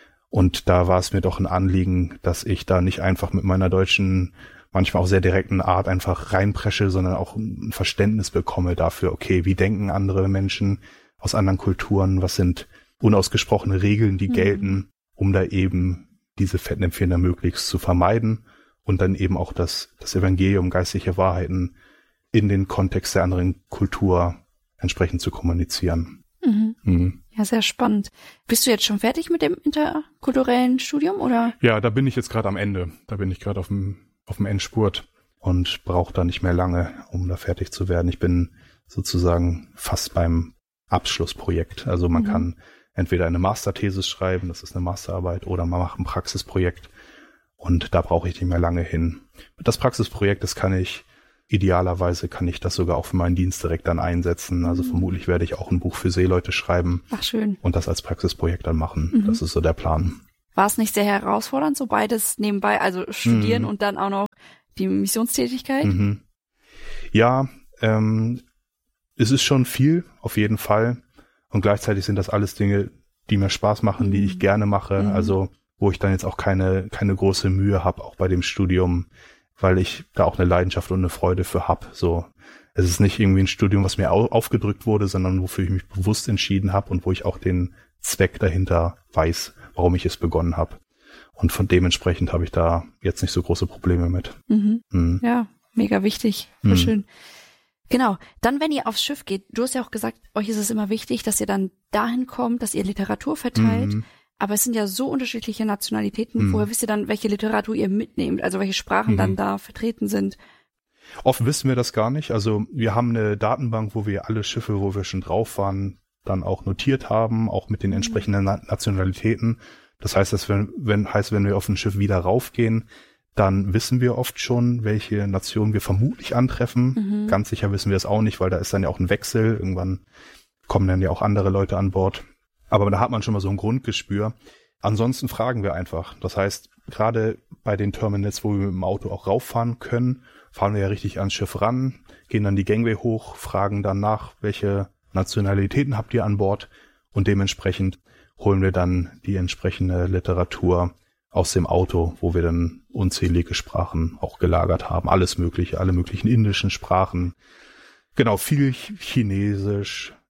Und da war es mir doch ein Anliegen, dass ich da nicht einfach mit meiner deutschen, manchmal auch sehr direkten Art einfach reinpresche, sondern auch ein Verständnis bekomme dafür, okay, wie denken andere Menschen aus anderen Kulturen, was sind unausgesprochene Regeln, die gelten, um da eben diese Fettnäpfchen da möglichst zu vermeiden und dann eben auch das Evangelium, geistliche Wahrheiten in den Kontext der anderen Kultur entsprechend zu kommunizieren. Ja, sehr spannend. Bist du jetzt schon fertig mit dem interkulturellen Studium, oder? Ja, da bin ich jetzt gerade am Ende. Da bin ich gerade auf dem Endspurt und brauche da nicht mehr lange, um da fertig zu werden. Ich bin sozusagen fast beim Abschlussprojekt. Also man kann entweder eine Masterthesis schreiben, das ist eine Masterarbeit, oder man macht ein Praxisprojekt und da brauche ich nicht mehr lange hin. Das Praxisprojekt, idealerweise kann ich das sogar auch für meinen Dienst direkt dann einsetzen. Also vermutlich werde ich auch ein Buch für Seeleute schreiben. Ach, schön. Und das als Praxisprojekt dann machen. Das ist so der Plan. War es nicht sehr herausfordernd, so beides nebenbei, also studieren und dann auch noch die Missionstätigkeit? Ja, es ist schon viel, auf jeden Fall. Und gleichzeitig sind das alles Dinge, die mir Spaß machen, die ich gerne mache. Also wo ich dann jetzt auch keine große Mühe habe, auch bei dem Studium, weil ich da auch eine Leidenschaft und eine Freude für habe. So, es ist nicht irgendwie ein Studium, was mir aufgedrückt wurde, sondern wofür ich mich bewusst entschieden habe und wo ich auch den Zweck dahinter weiß, warum ich es begonnen habe. Und von dementsprechend habe ich da jetzt nicht so große Probleme mit. Ja, mega wichtig. Voll schön. Genau. Dann, wenn ihr aufs Schiff geht, du hast ja auch gesagt, euch ist es immer wichtig, dass ihr dann dahin kommt, dass ihr Literatur verteilt. Aber es sind ja so unterschiedliche Nationalitäten. Woher wisst ihr dann, welche Literatur ihr mitnehmt? Also welche Sprachen dann da vertreten sind? Oft wissen wir das gar nicht. Also wir haben eine Datenbank, wo wir alle Schiffe, wo wir schon drauf waren, dann auch notiert haben, auch mit den entsprechenden Nationalitäten. Das heißt, dass wenn wir auf ein Schiff wieder raufgehen, dann wissen wir oft schon, welche Nation wir vermutlich antreffen. Ganz sicher wissen wir es auch nicht, weil da ist dann ja auch ein Wechsel. Irgendwann kommen dann ja auch andere Leute an Bord. Aber da hat man schon mal so ein Grundgespür. Ansonsten fragen wir einfach. Das heißt, gerade bei den Terminals, wo wir mit dem Auto auch rauffahren können, fahren wir ja richtig ans Schiff ran, gehen dann die Gangway hoch, fragen dann nach, welche Nationalitäten habt ihr an Bord? Und dementsprechend holen wir dann die entsprechende Literatur aus dem Auto, wo wir dann unzählige Sprachen auch gelagert haben. Alles Mögliche, alle möglichen indischen Sprachen. Genau, viel Chinesisch,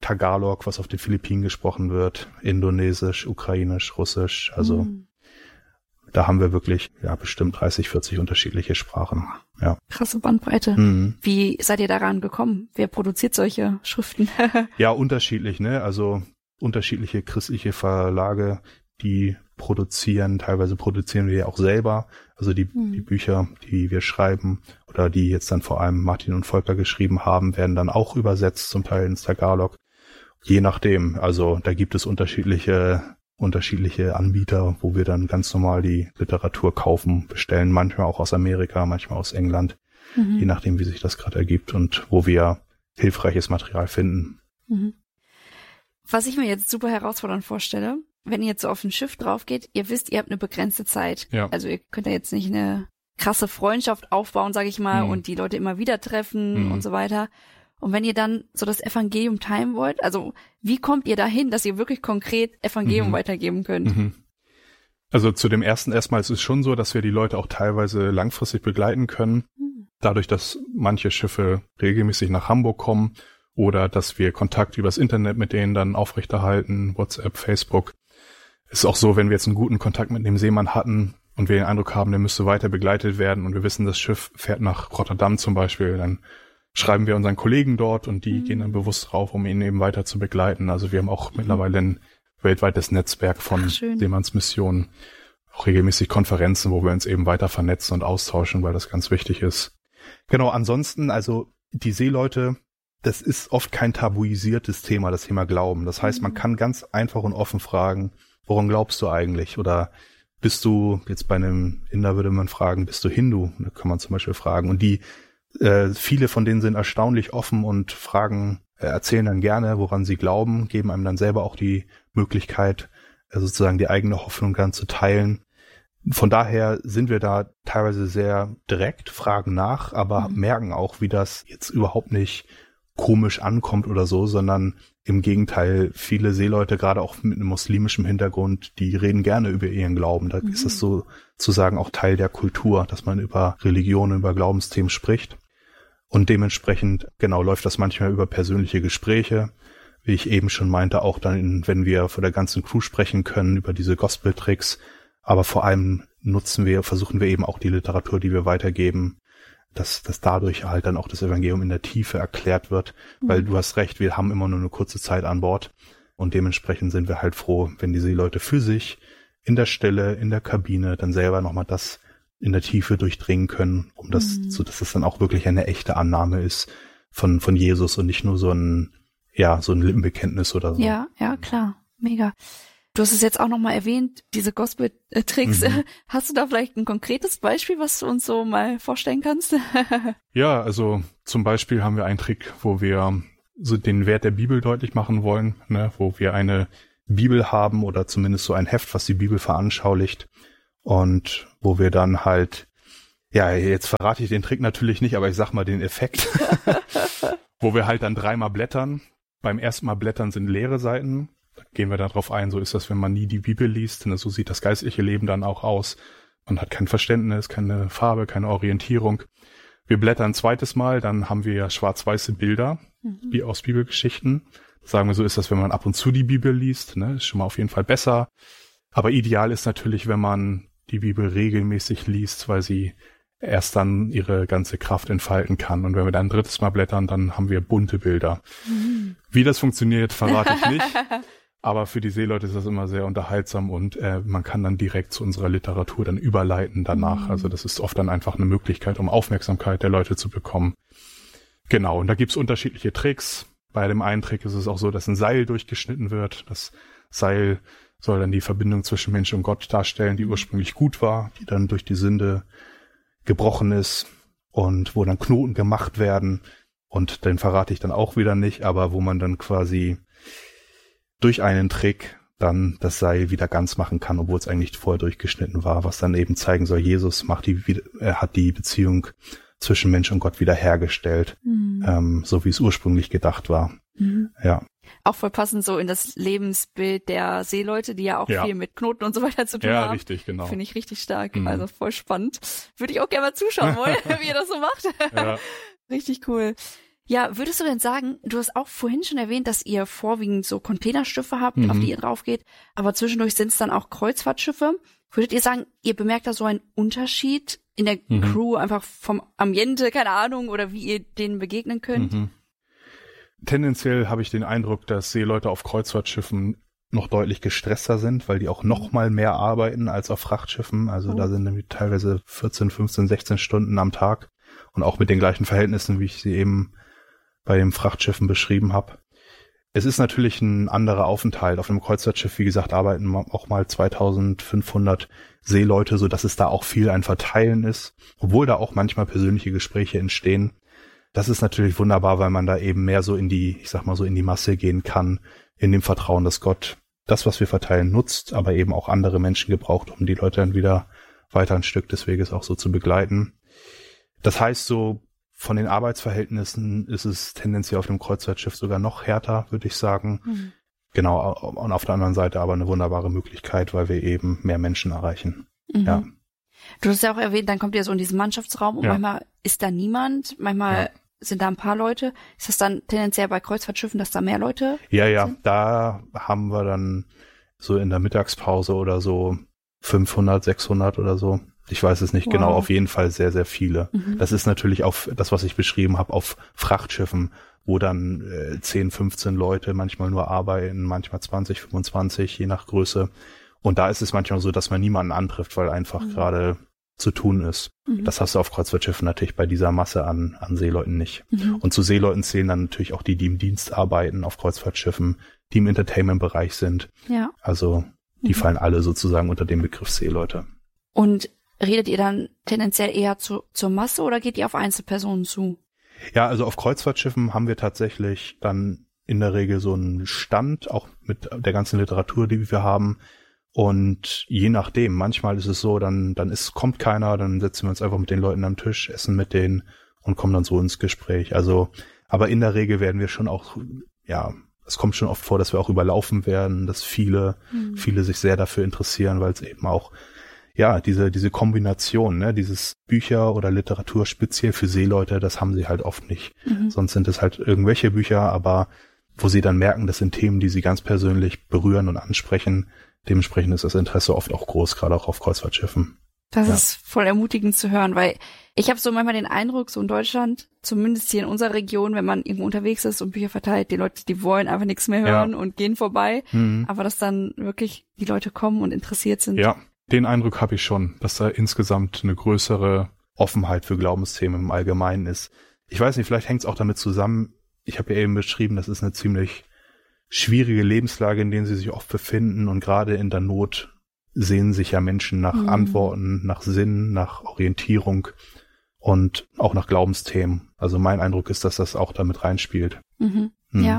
Tagalog, was auf den Philippinen gesprochen wird, Indonesisch, Ukrainisch, Russisch, also da haben wir wirklich bestimmt 30, 40 unterschiedliche Sprachen. Ja. Krasse Bandbreite. Wie seid ihr daran gekommen? Wer produziert solche Schriften? Ja, unterschiedlich, ne? Also unterschiedliche christliche Verlage, die produzieren, teilweise produzieren wir ja auch selber. Also die Bücher, die wir schreiben oder die jetzt dann vor allem Martin und Volker geschrieben haben, werden dann auch übersetzt, zum Teil ins Tagalog. Je nachdem, also da gibt es unterschiedliche Anbieter, wo wir dann ganz normal die Literatur kaufen, bestellen, manchmal auch aus Amerika, manchmal aus England, je nachdem, wie sich das gerade ergibt und wo wir hilfreiches Material finden. Was ich mir jetzt super herausfordernd vorstelle, wenn ihr jetzt so auf ein Schiff drauf geht, ihr wisst, ihr habt eine begrenzte Zeit. Ja. Also ihr könnt ja jetzt nicht eine krasse Freundschaft aufbauen, sage ich mal, und die Leute immer wieder treffen und so weiter. Und wenn ihr dann so das Evangelium teilen wollt, also wie kommt ihr dahin, dass ihr wirklich konkret Evangelium weitergeben könnt? Also zu dem ersten erstmal ist es schon so, dass wir die Leute auch teilweise langfristig begleiten können. Dadurch, dass manche Schiffe regelmäßig nach Hamburg kommen oder dass wir Kontakt übers Internet mit denen dann aufrechterhalten, WhatsApp, Facebook. Ist auch so, wenn wir jetzt einen guten Kontakt mit dem Seemann hatten und wir den Eindruck haben, der müsste weiter begleitet werden und wir wissen, das Schiff fährt nach Rotterdam zum Beispiel, dann schreiben wir unseren Kollegen dort und die gehen dann bewusst drauf, um ihn eben weiter zu begleiten. Also wir haben auch mittlerweile ein weltweites Netzwerk von Seemannsmissionen, auch regelmäßig Konferenzen, wo wir uns eben weiter vernetzen und austauschen, weil das ganz wichtig ist. Genau, ansonsten, also die Seeleute, das ist oft kein tabuisiertes Thema, das Thema Glauben. Das heißt, man kann ganz einfach und offen fragen, woran glaubst du eigentlich? Oder bist du, jetzt bei einem Inder würde man fragen, bist du Hindu? Da kann man zum Beispiel fragen. Und viele von denen sind erstaunlich offen und fragen, erzählen dann gerne, woran sie glauben, geben einem dann selber auch die Möglichkeit, sozusagen die eigene Hoffnung dann zu teilen. Von daher sind wir da teilweise sehr direkt, fragen nach, aber merken auch, wie das jetzt überhaupt nicht komisch ankommt oder so, sondern im Gegenteil, viele Seeleute, gerade auch mit einem muslimischen Hintergrund, die reden gerne über ihren Glauben. Da ist es sozusagen auch Teil der Kultur, dass man über Religion, über Glaubensthemen spricht. Und dementsprechend, läuft das manchmal über persönliche Gespräche. Wie ich eben schon meinte, auch dann, wenn wir vor der ganzen Crew sprechen können, über diese Gospel-Tricks. Aber vor allem versuchen wir eben auch die Literatur, die wir weitergeben, dass dadurch halt dann auch das Evangelium in der Tiefe erklärt wird. Weil du hast recht, wir haben immer nur eine kurze Zeit an Bord. Und dementsprechend sind wir halt froh, wenn die Seeleute für sich in der Stelle, in der Kabine dann selber nochmal das in der Tiefe durchdringen können, dass es dann auch wirklich eine echte Annahme ist von Jesus und nicht nur so ein Lippenbekenntnis oder so. Ja, klar. Mega. Du hast es jetzt auch nochmal erwähnt, diese Gospel-Tricks. Hast du da vielleicht ein konkretes Beispiel, was du uns so mal vorstellen kannst? Ja, also zum Beispiel haben wir einen Trick, wo wir so den Wert der Bibel deutlich machen wollen, ne, wo wir eine Bibel haben oder zumindest so ein Heft, was die Bibel veranschaulicht. Und wo wir dann halt, jetzt verrate ich den Trick natürlich nicht, aber ich sag mal den Effekt, wo wir halt dann 3-mal blättern. Beim ersten Mal blättern sind leere Seiten. Da gehen wir darauf ein, so ist das, wenn man nie die Bibel liest. Ne? So sieht das geistliche Leben dann auch aus. Man hat kein Verständnis, keine Farbe, keine Orientierung. Wir blättern ein zweites Mal, dann haben wir ja schwarz-weiße Bilder, wie aus Bibelgeschichten. Sagen wir, so ist das, wenn man ab und zu die Bibel liest. Ne? Ist schon mal auf jeden Fall besser. Aber ideal ist natürlich, wenn man die Bibel regelmäßig liest, weil sie erst dann ihre ganze Kraft entfalten kann. Und wenn wir dann ein drittes Mal blättern, dann haben wir bunte Bilder. Wie das funktioniert, verrate ich nicht. Aber für die Seeleute ist das immer sehr unterhaltsam und man kann dann direkt zu unserer Literatur dann überleiten danach. Also das ist oft dann einfach eine Möglichkeit, um Aufmerksamkeit der Leute zu bekommen. Genau, und da gibt's unterschiedliche Tricks. Bei dem einen Trick ist es auch so, dass ein Seil durchgeschnitten wird. Das Seil soll dann die Verbindung zwischen Mensch und Gott darstellen, die ursprünglich gut war, die dann durch die Sünde gebrochen ist und wo dann Knoten gemacht werden. Und den verrate ich dann auch wieder nicht, aber wo man dann quasi durch einen Trick dann das Seil wieder ganz machen kann, obwohl es eigentlich vorher durchgeschnitten war, was dann eben zeigen soll, Jesus hat die Beziehung zwischen Mensch und Gott wiederhergestellt, so wie es ursprünglich gedacht war. Ja. Auch voll passend so in das Lebensbild der Seeleute, die ja auch viel mit Knoten und so weiter zu tun haben. Ja, richtig, genau. Finde ich richtig stark, also voll spannend. Würde ich auch gerne mal zuschauen wollen, wie ihr das so macht. Ja. Richtig cool. Ja, würdest du denn sagen, du hast auch vorhin schon erwähnt, dass ihr vorwiegend so Containerschiffe habt, auf die ihr drauf geht, aber zwischendurch sind es dann auch Kreuzfahrtschiffe. Würdet ihr sagen, ihr bemerkt da so einen Unterschied in der Crew, einfach vom Ambiente, keine Ahnung, oder wie ihr denen begegnen könnt? Tendenziell habe ich den Eindruck, dass Seeleute auf Kreuzfahrtschiffen noch deutlich gestresster sind, weil die auch noch mal mehr arbeiten als auf Frachtschiffen. Also da sind nämlich teilweise 14, 15, 16 Stunden am Tag und auch mit den gleichen Verhältnissen, wie ich sie eben bei den Frachtschiffen beschrieben habe. Es ist natürlich ein anderer Aufenthalt. Auf einem Kreuzfahrtschiff, wie gesagt, arbeiten auch mal 2500 Seeleute, so dass es da auch viel ein Verteilen ist, obwohl da auch manchmal persönliche Gespräche entstehen. Das ist natürlich wunderbar, weil man da eben mehr so in die, ich sag mal so in die Masse gehen kann, in dem Vertrauen, dass Gott das, was wir verteilen, nutzt, aber eben auch andere Menschen gebraucht, um die Leute dann wieder weiter ein Stück des Weges auch so zu begleiten. Das heißt, so von den Arbeitsverhältnissen ist es tendenziell auf dem Kreuzfahrtschiff sogar noch härter, würde ich sagen. Genau, und auf der anderen Seite aber eine wunderbare Möglichkeit, weil wir eben mehr Menschen erreichen. Ja. Du hast ja auch erwähnt, dann kommt ihr so in diesen Mannschaftsraum und manchmal ist da niemand, manchmal sind da ein paar Leute. Ist das dann tendenziell bei Kreuzfahrtschiffen, dass da mehr Leute sind? Da haben wir dann so in der Mittagspause oder so 500, 600 oder so. Ich weiß es nicht genau, auf jeden Fall sehr, sehr viele. Das ist natürlich auf das, was ich beschrieben habe, auf Frachtschiffen, wo dann 10, 15 Leute manchmal nur arbeiten, manchmal 20, 25, je nach Größe. Und da ist es manchmal so, dass man niemanden antrifft, weil einfach gerade zu tun ist. Das hast du auf Kreuzfahrtschiffen natürlich bei dieser Masse an Seeleuten nicht. Und zu Seeleuten zählen dann natürlich auch die im Dienst arbeiten auf Kreuzfahrtschiffen, die im Entertainment-Bereich sind. Ja. Also die fallen alle sozusagen unter den Begriff Seeleute. Und redet ihr dann tendenziell eher zur Masse oder geht ihr auf Einzelpersonen zu? Ja, also auf Kreuzfahrtschiffen haben wir tatsächlich dann in der Regel so einen Stand, auch mit der ganzen Literatur, die wir haben. Und je nachdem, manchmal ist es so, dann kommt keiner, dann setzen wir uns einfach mit den Leuten am Tisch, essen mit denen und kommen dann so ins Gespräch. Also, aber in der Regel werden wir schon auch, es kommt schon oft vor, dass wir auch überlaufen werden, dass viele sich sehr dafür interessieren, weil es eben auch, diese Kombination, ne, dieses Bücher oder Literatur speziell für Seeleute, das haben sie halt oft nicht. Sonst sind es halt irgendwelche Bücher, aber wo sie dann merken, das sind Themen, die sie ganz persönlich berühren und ansprechen. Dementsprechend ist das Interesse oft auch groß, gerade auch auf Kreuzfahrtschiffen. Das ist voll ermutigend zu hören, weil ich habe so manchmal den Eindruck, so in Deutschland, zumindest hier in unserer Region, wenn man irgendwo unterwegs ist und Bücher verteilt, die Leute, die wollen einfach nichts mehr hören und gehen vorbei. Aber dass dann wirklich die Leute kommen und interessiert sind. Ja, den Eindruck habe ich schon, dass da insgesamt eine größere Offenheit für Glaubensthemen im Allgemeinen ist. Ich weiß nicht, vielleicht hängt es auch damit zusammen, ich habe ja eben beschrieben, das ist eine ziemlich schwierige Lebenslage, in denen sie sich oft befinden, und gerade in der Not sehnen sich ja Menschen nach Antworten, nach Sinn, nach Orientierung und auch nach Glaubensthemen. Also mein Eindruck ist, dass das auch damit reinspielt. Ja.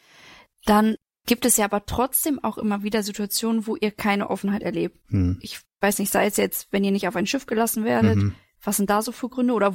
Dann gibt es ja aber trotzdem auch immer wieder Situationen, wo ihr keine Offenheit erlebt. Ich weiß nicht, sei es jetzt, wenn ihr nicht auf ein Schiff gelassen werdet, was sind da so für Gründe? Oder